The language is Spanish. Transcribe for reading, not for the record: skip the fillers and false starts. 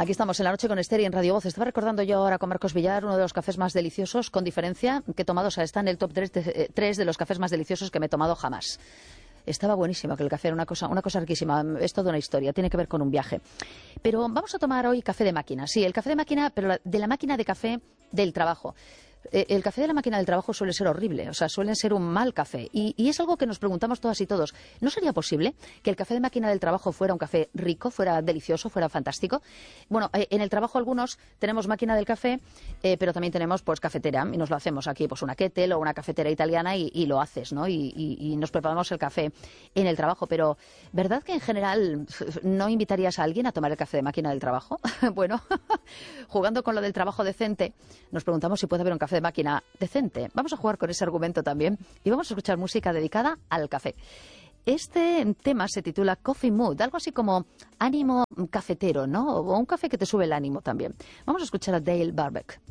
Aquí estamos en La Noche con Esther y en Radio Voz. Estaba recordando yo ahora con Marcos Villar uno de los cafés más deliciosos, con diferencia, que he tomado. O sea, está en el top 3 de los cafés más deliciosos que me he tomado jamás. Estaba buenísimo, que el café era una cosa riquísima. Es toda una historia, tiene que ver con un viaje. Pero vamos a tomar hoy café de máquina. Sí, el café de máquina, pero de la máquina de café del trabajo. El café de la máquina del trabajo suele ser horrible, o sea, suele ser un mal café. Y es algo que nos preguntamos todas y todos. ¿No sería posible que el café de máquina del trabajo fuera un café rico, fuera delicioso, fuera fantástico? Bueno, en el trabajo algunos tenemos máquina del café, pero también tenemos pues cafetera, y nos lo hacemos aquí, pues una kettle o una cafetera italiana y lo haces, ¿no? Y nos preparamos el café en el trabajo. Pero, ¿verdad que en general no invitarías a alguien a tomar el café de máquina del trabajo? Bueno, jugando con lo del trabajo decente, nos preguntamos si puede haber un café de máquina decente. Vamos a jugar con ese argumento también y vamos a escuchar música dedicada al café. Este tema se titula Coffee Mood, algo así como ánimo cafetero, ¿no? O un café que te sube el ánimo también. Vamos a escuchar a Dale Brubeck.